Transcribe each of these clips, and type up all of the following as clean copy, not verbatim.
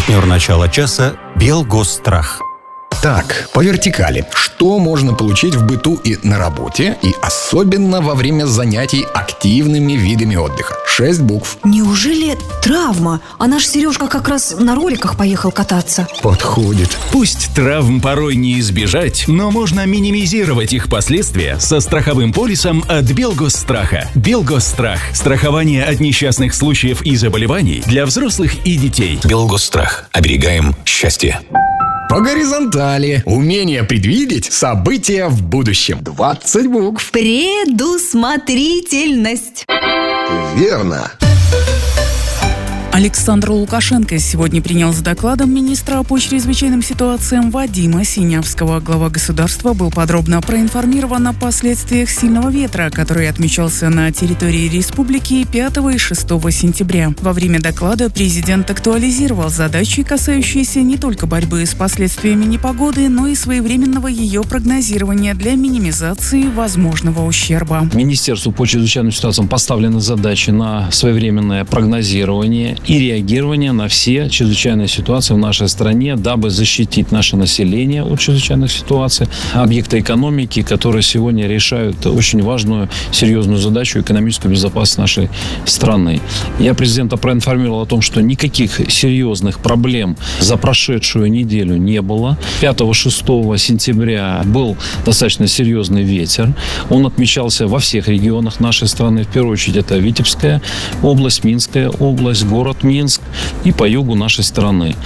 Партнер начала часа «Белгосстрах». Так, по вертикали. Что можно получить в быту и на работе, и особенно во время занятий активными видами отдыха? 6 букв. Неужели травма? А наш Сережка как раз на роликах поехал кататься. Подходит. Пусть травм порой не избежать, но можно минимизировать их последствия со страховым полисом от Белгосстраха. Белгосстрах – страхование от несчастных случаев и заболеваний для взрослых и детей. Белгосстрах. Оберегаем счастье. По горизонтали. Умение предвидеть события в будущем. 20 букв. Предусмотрительность. Верно. Александр Лукашенко сегодня принял с докладом министра по чрезвычайным ситуациям Вадима Синявского. Глава государства был подробно проинформирован о последствиях сильного ветра, который отмечался на территории республики 5 и 6 сентября. Во время доклада президент актуализировал задачи, касающиеся не только борьбы с последствиями непогоды, но и своевременного ее прогнозирования для минимизации возможного ущерба. Министерству по чрезвычайным ситуациям поставлены задачи на своевременное прогнозирование и реагирование на все чрезвычайные ситуации в нашей стране, дабы защитить наше население от чрезвычайных ситуаций, объекты экономики, которые сегодня решают очень важную, серьезную задачу экономическую безопасность нашей страны. Я президента проинформировал о том, что никаких серьезных проблем за прошедшую неделю не было. 5-6 сентября был достаточно серьезный ветер. Он отмечался во всех регионах нашей страны. В первую очередь это Витебская область, Минская область, город Минск и по югу нашей страны.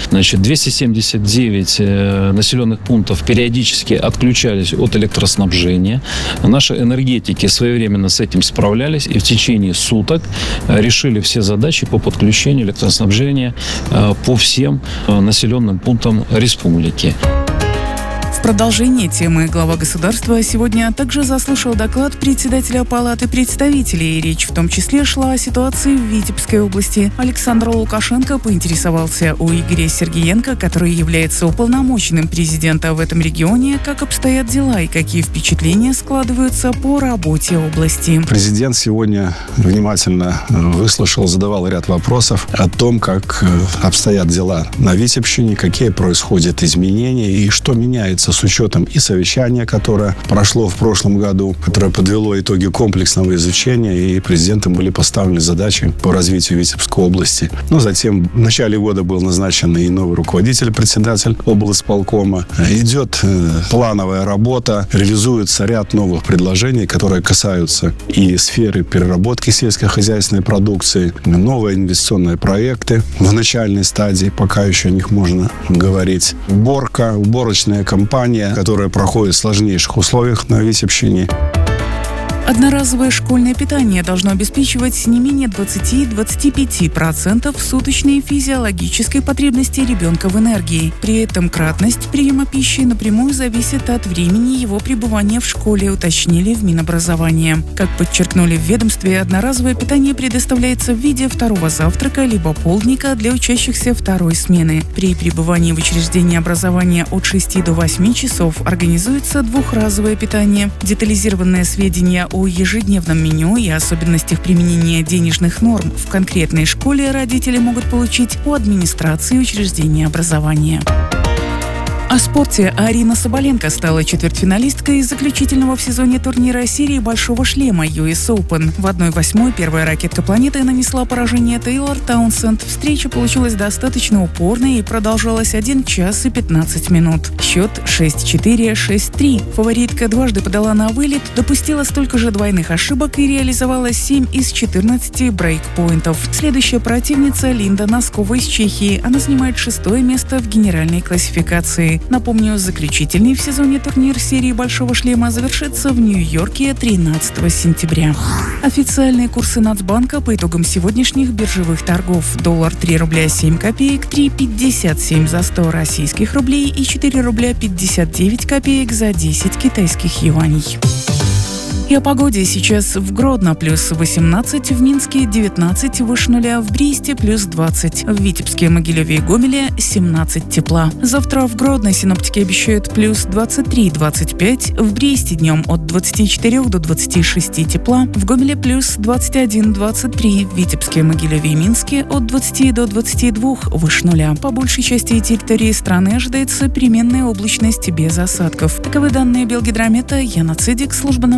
279 населенных пунктов периодически отключались от электроснабжения. Наши энергетики своевременно с этим справлялись и в течение суток решили все задачи по подключению электроснабжения по всем населенным пунктам республики. В продолжение темы глава государства сегодня также заслушал доклад председателя Палаты представителей. Речь в том числе шла о ситуации в Витебской области. Александр Лукашенко поинтересовался у Игоря Сергеенко, который является уполномоченным президента в этом регионе, как обстоят дела и какие впечатления складываются по работе области. Президент сегодня внимательно выслушал, задавал ряд вопросов о том, как обстоят дела на Витебщине, какие происходят изменения и что меняется с учетом и совещания, которое прошло в прошлом году, которое подвело итоги комплексного изучения, и президентом были поставлены задачи по развитию Витебской области. Затем в начале года был назначен и новый руководитель, председатель облсполкома. Идет плановая работа, реализуется ряд новых предложений, которые касаются и сферы переработки сельскохозяйственной продукции, новые инвестиционные проекты в начальной стадии, пока еще о них можно говорить. Уборочная компания, которая проходит в сложнейших условиях на Витебщине. Одноразовое школьное питание должно обеспечивать не менее 20-25% суточной физиологической потребности ребенка в энергии. При этом кратность приема пищи напрямую зависит от времени его пребывания в школе, уточнили в Минобразования. Как подчеркнули в ведомстве, одноразовое питание предоставляется в виде второго завтрака либо полдника для учащихся второй смены. При пребывании в учреждении образования от 6 до 8 часов организуется двухразовое питание. Детализированные сведения о ежедневном меню и особенностях применения денежных норм в конкретной школе родители могут получить у администрации учреждения образования. О спорте. Арина Соболенко стала четвертьфиналисткой заключительного в сезоне турнира серии «Большого шлема» US Open. В 1/8 первая ракетка планеты нанесла поражение Тейлор Таунсенд. Встреча получилась достаточно упорной и продолжалась 1 час и 15 минут. Счет 6-4, 6-3. Фаворитка дважды подала на вылет, допустила столько же двойных ошибок и реализовала 7 из 14 брейкпоинтов. Следующая противница Линда Носкова из Чехии. Она занимает 6-е место в генеральной классификации. Напомню, заключительный в сезоне турнир серии «Большого шлема» завершится в Нью-Йорке 13 сентября. Официальные курсы Нацбанка по итогам сегодняшних биржевых торгов. Доллар 3 рубля 7 копеек, 3,57 за 100 российских рублей и 4 рубля 59 копеек за 10 китайских юаней. И о погоде. Сейчас в Гродно плюс 18, в Минске 19 выше нуля, в Бресте плюс 20, в Витебске, Могилеве и Гомеле 17 тепла. Завтра в Гродно синоптики обещают плюс 23-25, в Бресте днем от 24 до 26 тепла, в Гомеле плюс 21-23, в Витебске, Могилеве и Минске от 20 до 22 выше нуля. По большей части территории страны ожидается переменная облачность без осадков. Таковы данные Белгидромета. Яна Цидик, служба новостей